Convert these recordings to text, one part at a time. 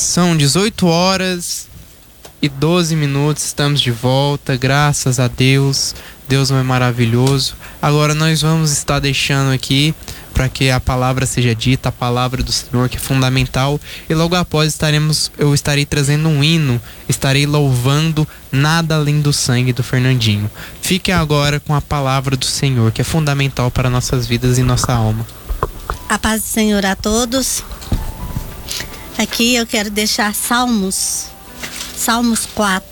São 18h12, estamos de volta, graças a Deus. Deus é maravilhoso. Agora nós vamos estar deixando aqui para que a palavra seja dita, a palavra do Senhor, que é fundamental. E logo após eu estarei trazendo um hino, estarei louvando Nada Além do Sangue do Fernandinho. Fiquem agora com a palavra do Senhor, que é fundamental para nossas vidas e nossa alma. A paz do Senhor a todos. Aqui eu quero deixar Salmos 4.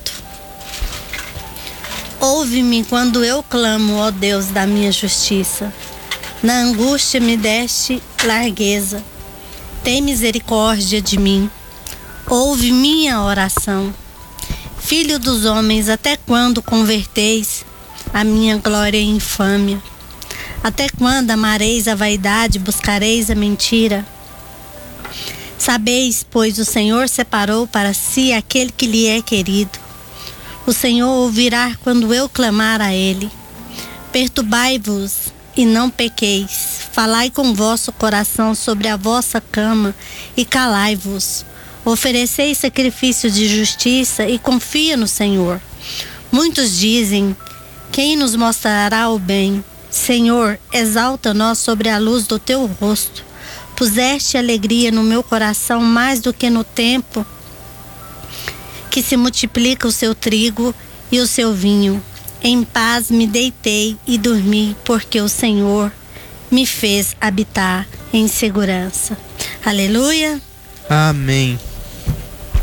Ouve-me quando eu clamo, ó Deus da minha justiça. Na angústia me deste largueza. Tem misericórdia de mim. Ouve minha oração. Filho dos homens, até quando converteis a minha glória em infâmia? Até quando amareis a vaidade, buscareis a mentira? Sabeis, pois o Senhor separou para si aquele que lhe é querido. O Senhor ouvirá quando eu clamar a Ele. Perturbai-vos e não pequeis. Falai com vosso coração sobre a vossa cama e calai-vos. Ofereceis sacrifício de justiça e confia no Senhor. Muitos dizem: quem nos mostrará o bem? Senhor, exalta-nos sobre a luz do teu rosto. Puseste alegria no meu coração mais do que no tempo que se multiplica o seu trigo e o seu vinho. Em paz me deitei e dormi, porque o Senhor me fez habitar em segurança. Aleluia. Amém.